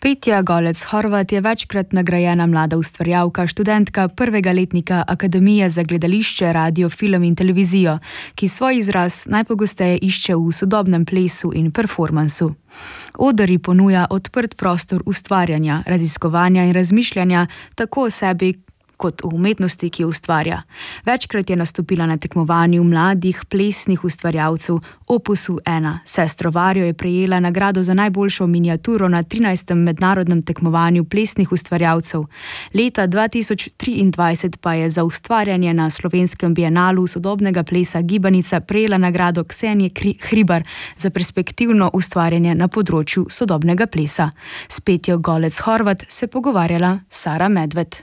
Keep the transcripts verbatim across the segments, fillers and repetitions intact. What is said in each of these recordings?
Petja Golec Horvat je večkrat nagrajena mlada ustvarjalka, študentka prvega letnika Akademije za gledališče, radio, film in televizijo, ki svoj izraz najpogosteje išče v sodobnem plesu in performansu. Oder ji ponuja odprt prostor ustvarjanja, raziskovanja in razmišljanja tako o sebi, kot v umetnosti, ki jo ustvarja. Večkrat je nastopila na tekmovanju mladih plesnih ustvarjalcev Opusu ena. Sestro Varjo je prejela nagrado za najboljšo miniaturo na trinajstem mednarodnem tekmovanju plesnih ustvarjalcev. Leta dva tisoč triindvajset pa je za ustvarjanje na Slovenskem bienalu sodobnega plesa Gibanica prejela nagrado Ksenije Hribar za perspektivno ustvarjanje na področju sodobnega plesa. S Petjo Golec Horvat se pogovarjala Sara Medved.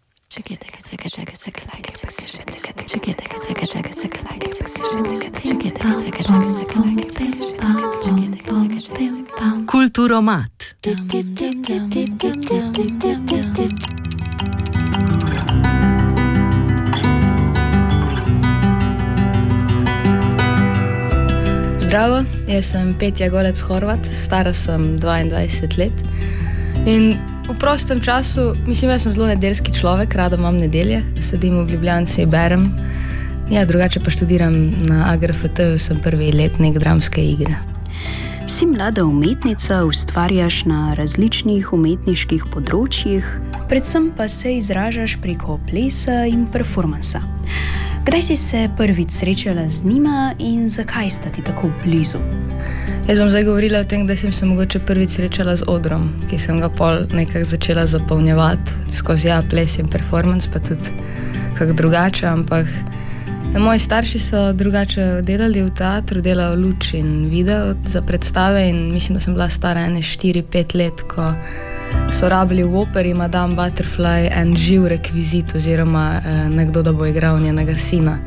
Kulturomat. Zdravo, jaz sem Petja Golec Horvat, stara sem dvaindvajset let in v prostem času, mislim, jaz sem zelo nedeljski človek, rada imam nedelje, sedim v Ljubljanci, berem. Ja, drugače pa študiram na A G R F T-ju, sem prvi letnik dramske igre. Si mlada umetnica, ustvarjaš na različnih umetniških področjih, predvsem pa se izražaš preko plesa in performansa. Kdaj si se prvič srečala z njima in zakaj sta ti tako blizu? Jaz bom zdaj govorila o tem, da sem se mogoče prvič srečala z odrom, ki sem ga pol nekako začela zapolnjevati skozi ja, ples in performance, pa tudi kak drugače, ampak ja, moji starši so drugače delali v teatru, delali luč in video za predstave in mislim, da sem bila stara ene štiri pet let, ko so rabili v operi Madame Butterfly en živ rekvizit oziroma eh, nekdo, da bo igral njenega sina.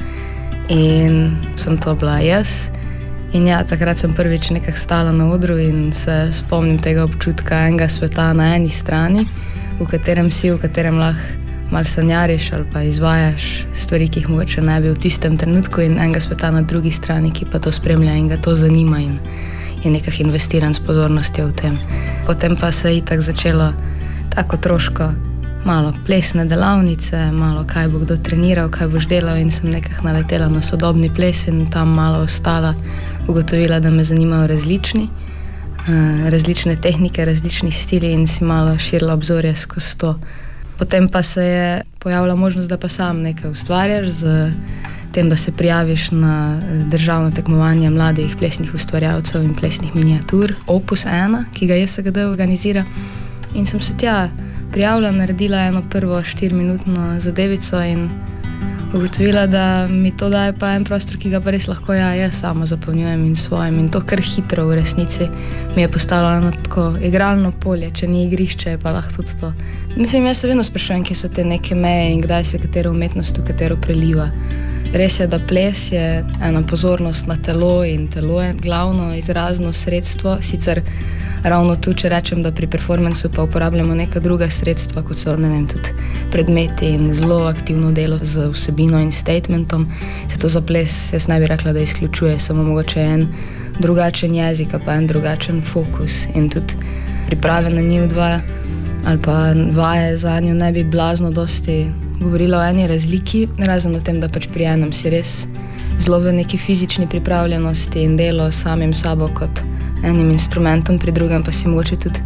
In sem to bila jaz. In ja, takrat sem prvič nekako stala na odru in se spomnim tega občutka enega sveta na eni strani, v katerem si, v katerem lahko malo sanjariš ali pa izvajaš stvari, ki jih mogoče ne bi v tistem trenutku, in enega sveta na drugi strani, ki pa to spremlja in ga to zanima in je nekako investiran s pozornostjo v tem. Potem pa se je itak začelo tako otroško malo plesne delavnice, malo kaj bo kdo treniral, kaj boš delal in sem nekako naletela na sodobni ples in tam malo ostala, ugotovila, da me zanimajo različni, uh, različne tehnike, različni stili in si malo širila obzorje skozi to. Potem pa se je pojavila možnost, da pa sam nekaj ustvarjaš z tem, da se prijaviš na državno tekmovanje mladih plesnih ustvarjalcev in plesnih miniatur Opus ena, ki ga J S G D organizira. In sem se tja prijavila, naredila eno prvo štiriminutno zadevico in ugotovila, da mi to daje pa en prostor, ki ga pa res lahko ja, jaz sama zapolnjujem in svojim. In to kar hitro v resnici mi je postalo eno tako igralno polje, če ni igrišče, je pa lahko tudi to. Mislim, jaz se vedno sprašujem, kje so te neke meje in kdaj se katera umetnost v katero preliva. Res je, da ples je ena pozornost na telo in telo je glavno izrazno sredstvo, sicer ravno tu, če rečem, da pri performancu pa uporabljamo neka druga sredstva, kot so, ne vem, tudi predmeti in zelo aktivno delo z vsebino in statementom, se to za ples, jaz ne bi rekla, da izključuje, samo mogoče en drugačen jezik, pa en drugačen fokus in tudi priprave na njih dva ali pa vaje za njo ne bi blazno dosti govorila o eni razliki, razen o tem, da pač pri enem si res zelo v neki fizični pripravljenosti in delo s samim sabo kot enim instrumentom, pri drugem pa si mogoče tudi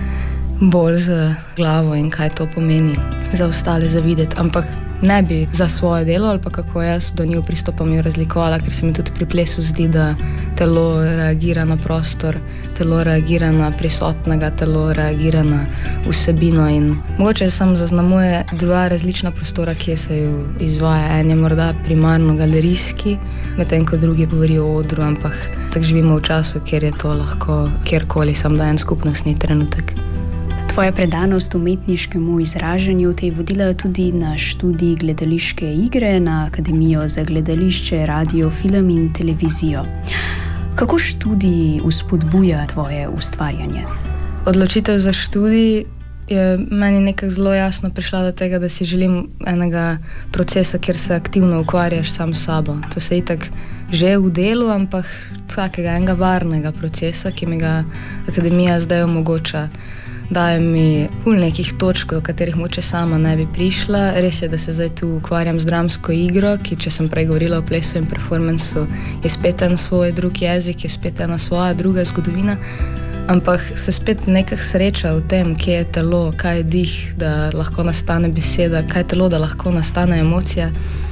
bolj z glavo in kaj to pomeni za ostale za videti, ampak ne bi za svoje delo ali pa kako jaz do njih pristopam jo razlikovala, ker se mi tudi pri plesu zdi, da telo reagira na prostor, telo reagira na prisotnega, telo reagira na vsebino in mogoče samo zaznamuje dva različna prostora, kje se jo izvaja. En je morda primarno galerijski, medtem ko drugi govori o odru, ampak tako živimo v času, kjer je to lahko kjerkoli, samo da en skupnostni trenutek. Tvoja predanost umetniškemu izražanju te je vodila tudi na študij gledališke igre na Akademijo za gledališče, radio, film in televizijo. Kako študij vzpodbuja tvoje ustvarjanje? Odločitev za študij je meni nekako zelo jasno prišla do tega, da si želim enega procesa, kjer se aktivno ukvarjaš sam s sabo. To se itak že v delu, ampak vsakega enega varnega procesa, ki mi ga Akademija zdaj omogoča. daje mi ful nekih točk, do katerih moče sama ne bi prišla. Res je, da se zdaj tu ukvarjam z dramsko igro, ki, če sem prej govorila o plesu in performansu, je spet en svoj drug jezik, je spet ena svoja druga zgodovina, ampak se spet nekak sreča v tem, kje je telo, kaj je dih, da lahko nastane beseda, kaj je telo, da lahko nastane emocija.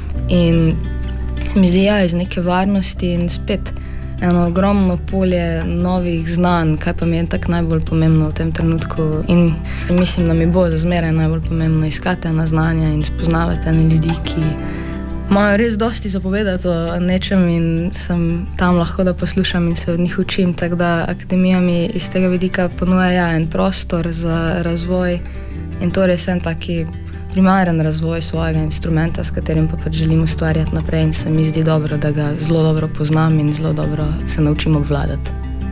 In mi zdi, ja, iz neke varnosti in spet eno ogromno polje novih znanj, kaj pa mi je tako najbolj pomembno v tem trenutku. In mislim, da mi bo za zmeraj najbolj pomembno iskati ena znanja in spoznavati ene ljudi, ki imajo res dosti zapovedati o nečem in sem tam lahko, da poslušam in se od njih učim. Tako da akademija mi iz tega vidika ponuja ja, en prostor za razvoj in to res en taki primaren razvoj svojega instrumenta, s katerim pa pač želim ustvarjati naprej in se mi zdi dobro, da ga zelo dobro poznam in zelo dobro se naučim obvladati.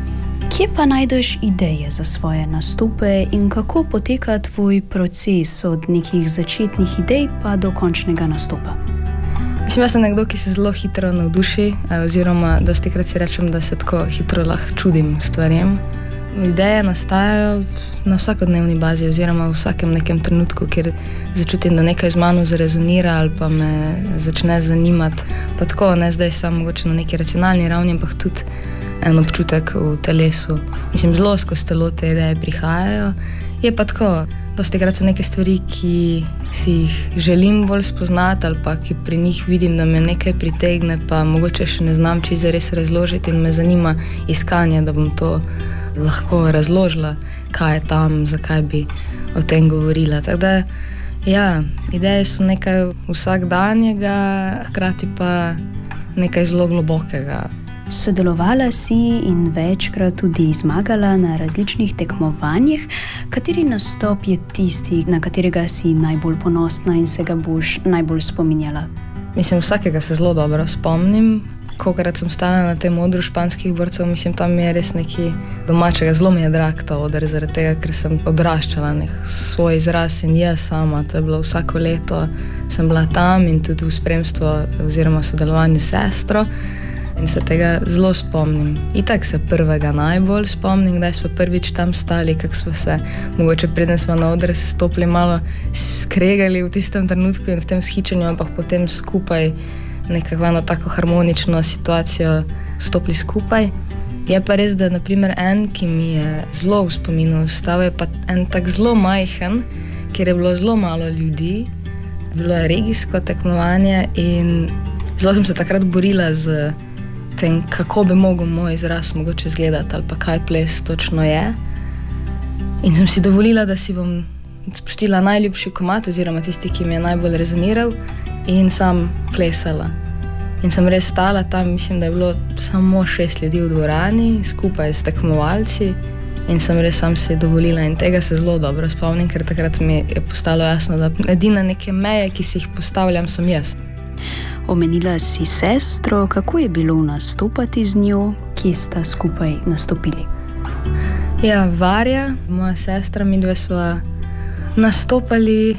Kje pa najdeš ideje za svoje nastope in kako poteka tvoj proces od nekih začetnih idej pa do končnega nastopa? Mislim, jaz sem nekdo, ki se zelo hitro navduši, oziroma dostikrat si rečem, da se tako hitro lahko čudim stvarem. Ideje nastajajo na vsakodnevni bazi oziroma v vsakem nekem trenutku, kjer začutim, da nekaj z mano zarezonira ali pa me začne zanimati. Pa tako, ne zdaj samo mogoče na neki racionalni ravni, ampak tudi en občutek v telesu. Mislim, zelo skozi telo te ideje prihajajo. Je pa tako, dostikrat so neke stvari, ki si jih želim bolj spoznati ali pa ki pri njih vidim, da me nekaj pritegne, pa mogoče še ne znam čisto zares razložiti in me zanima iskanje, da bom to lahko razložila, kaj je tam, zakaj bi o tem govorila. Tako da, ja, ideje so nekaj vsakdanjega, hkrati pa nekaj zelo globokega. Sodelovala si in večkrat tudi zmagala na različnih tekmovanjih. Kateri nastop je tisti, na katerega si najbolj ponosna in se ga boš najbolj spominjala? Mislim, vsakega se zelo dobro spomnim. Kolikrat sem stala na tem odru španskih borcev, mislim, tam je res nekaj domačega. Zelo mi je drag ta oder, zaradi tega, ker sem odraščala nek svoj izraz in jaz sama. To je bilo vsako leto, sem bila tam in tudi v spremstvu oziroma sodelovanju s sestro in se tega zelo spomnim. Itak se prvega najbolj spomnim, kdaj smo prvič tam stali, kako smo se, mogoče preden smo na oder stopili, malo skregali v tistem trenutku in v tem shičenju, ampak potem skupaj nekako eno tako harmonično situacijo stopili skupaj. Je pa res, da naprimer en, ki mi je zelo v spominu ostal, je pa en tak zelo majhen, kjer je bilo zelo malo ljudi, bilo je regijsko tekmovanje in zelo sem se takrat borila z tem, kako bi mogel moj izraz mogoče izgledati ali pa kaj ples točno je. In sem si dovolila, da si bom spustila najljubši komad oziroma tisti, ki mi je najbolj rezoniral in sam plesala. In sem res stala tam, mislim, da je bilo samo šest ljudi v dvorani, skupaj s tekmovalci in sem res sam si dovolila in tega se zelo dobro spomnim, ker takrat mi je postalo jasno, da edina neke meje, ki si jih postavljam, sem jaz. Omenila si sestro, kako je bilo nastopati z njo, kje sta skupaj nastopili? Ja, Varja, moja sestra, mi dve sva nastopali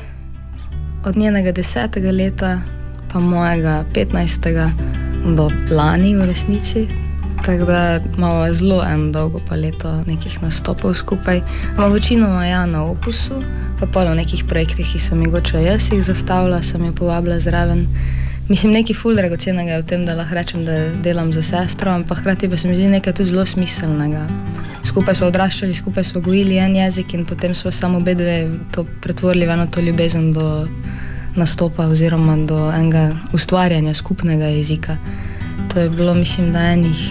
od njenega desetega leta pa mojega petnajstega do lani v resnici. Tako da imamo zelo eno dolgo paleto nekih nastopov skupaj. Imamo večinoma ja na Opusu, pa pol v nekih projektih, ki sem mogoče jaz jih zastavila, sem jo povabila zraven. Mislim, nekaj ful dragocenega je v tem, da lahko rečem, da delam za sestro, ampak hkrati pa se mi zdi nekaj tudi zelo smiselnega. Skupaj smo odraščali, skupaj smo gojili en jezik in potem smo samo obe dve to pretvorili v eno to ljubezen do nastopa oziroma do enega ustvarjanja skupnega jezika. To je bilo, mislim, da enih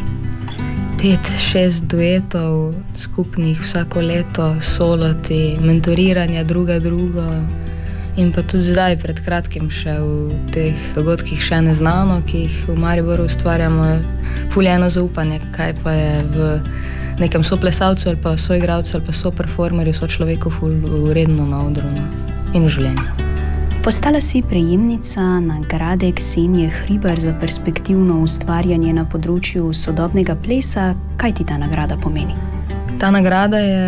pet, šest duetov skupnih vsako leto, soloti, mentoriranja druga drugo in pa tudi zdaj pred kratkim še v teh dogodkih še neznano, ki jih v Mariboru ustvarjamo, ful je eno zaupanje, kaj pa je v nekem soplesalcu ali pa soigralcu ali pa soperformerju, sočloveku ful vredno na odru in v življenju. Postala si prejemnica nagrade Ksenije Hribar za perspektivno ustvarjanje na področju sodobnega plesa. Kaj ti ta nagrada pomeni? Ta nagrada je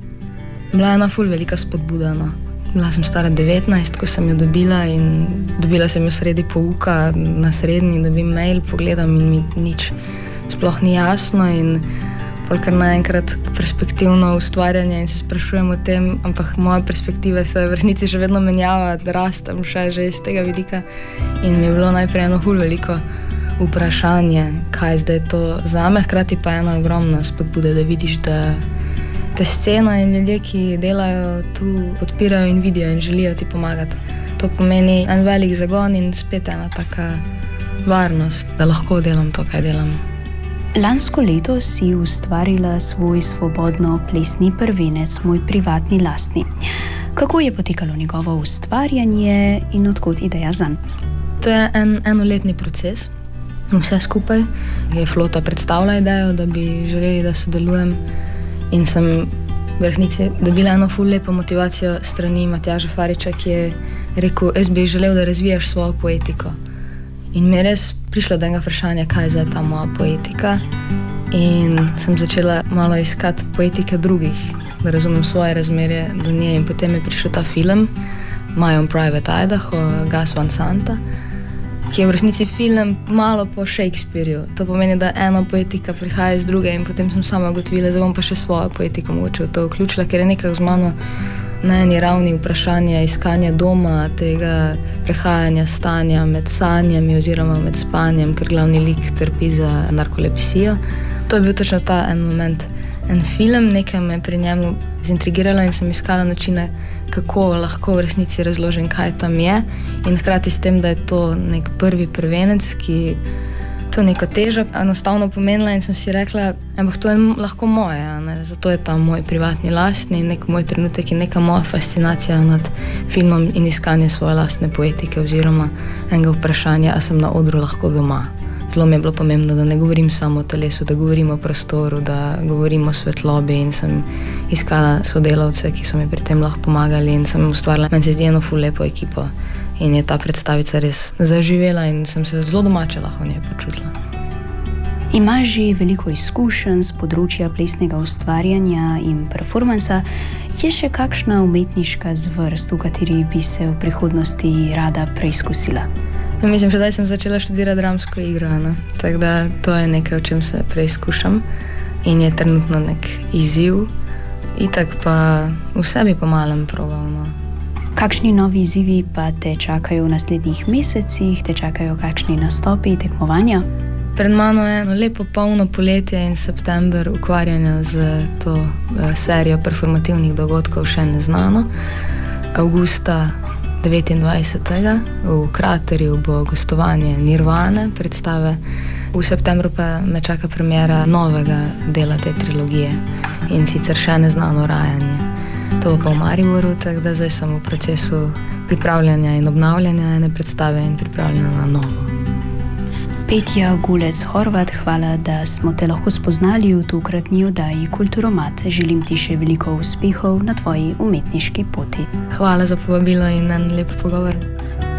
bila ena ful velika spodbuda. No. Bila sem stara devetnajst, ko sem jo dobila in dobila sem jo sredi pouka na srednji, dobim mail, pogledam in mi nič sploh ni jasno in kar naenkrat perspektivno ustvarjanje in se sprašujem o tem, ampak moje perspektive se v resnici še vedno menjava, da rastem še že iz tega vidika. In mi je bilo najprej eno ful veliko vprašanje, kaj zdaj to zame, hkrati pa ena ogromna spodbuda, da vidiš, da te scena in ljudje, ki delajo tu, podpirajo in vidijo in želijo ti pomagati. To pomeni en velik zagon in spet ena taka varnost, da lahko delam to, kaj delam. Lansko leto si ustvarila svoj svobodno plesni prvenec, Moj privatni lastni. Kako je potekalo njegovo ustvarjanje in odkot ideja zanj? To je en enoletni proces. Vse skupaj je Flota predstavila idejo, da bi želeli, da sodelujem, in sem v resnici dobila eno ful lepo motivacijo strani Matjaža Fariča, ki je rekel, jaz bi želel, da razvijaš svojo poetiko. In mi je res prišlo do enega vprašanja, kaj je zdaj ta moja poetika. In sem začela malo iskati poetike drugih, da razumem svoje razmerje do nje. In potem je prišel ta film My Own Private Idaho, Gus Van Santa, ki je v resnici film malo po Shakespearju. To pomeni, da ena poetika prihaja iz druge in potem sem sama ugotovila, da bom pa še svojo poetiko mogoče v to vključila, ker je nekako z mano na eni ravni vprašanja iskanja doma, tega prehajanja stanja med sanjami oziroma med spanjem, ker glavni lik trpi za narkolepsijo. To je bil točno ta en moment, en film, nekaj me pri njemu zintrigiralo in sem iskala načine, kako lahko v resnici razložim, kaj tam je, in hkrati s tem, da je to nek prvi prvenec, ki to neko težo enostavno pomenila, in sem si rekla, ampak to je lahko moje, ne? Zato je ta moj privatni lastni, nek moj trenutek in neka moja fascinacija nad filmom in iskanje svoje lastne poetike oziroma enega vprašanja, a sem na odru lahko doma. Zelo mi je bilo pomembno, da ne govorim samo o telesu, da govorim o prostoru, da govorim o svetlobi, in sem iskala sodelavce, ki so mi pri tem lahko pomagali, in sem ustvarila, meni se zdi, eno ful lepo ekipo. In je ta predstavica res zaživela in sem se zelo domače lahko v njej počutila. Imaš že veliko izkušenj z področja plesnega ustvarjanja in performansa. Je še kakšna umetniška zvrst, v kateri bi se v prihodnosti rada preizkusila? Ja, mislim, že zdaj sem začela študirati dramsko igro, ne? Tako da to je nekaj, o čem se preizkušam in je trenutno nek izziv. Itak pa vse bi pomalem probal, no. Kakšni novi izzivi pa te čakajo v naslednjih mesecih? Te čakajo kakšni nastopi, tekmovanja? Pred mano je eno lepo polno poletje in september ukvarjanja z to eh, serijo performativnih dogodkov Še neznano. Avgusta devetindvajsetega v Kraterju bo gostovanje Nirvane predstave. V septembru pa me čaka premiera novega dela te trilogije, in sicer Še neznano rajanje. To bo pa v Mariboru, tako da zdaj sem v procesu pripravljanja in obnavljanja ene predstave in pripravljanja na novo. Petja Gulec Horvat, hvala, da smo te lahko spoznali v tokratni oddaji Kulturomat. Želim ti še veliko uspehov na tvoji umetniški poti. Hvala za povabilo in en lep pogovor.